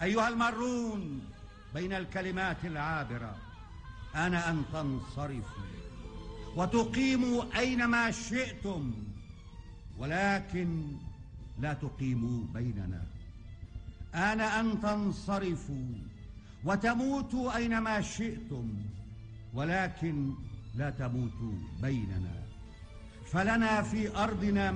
أيها المارون بين الكلمات العابرة، آن أن تنصرفوا وتقيموا أينما شئتم، ولكن لا تقيموا بيننا. آن أن تنصرفوا وتموتوا أينما شئتم، ولكن لا تموتوا بيننا. فلنا في أرضنا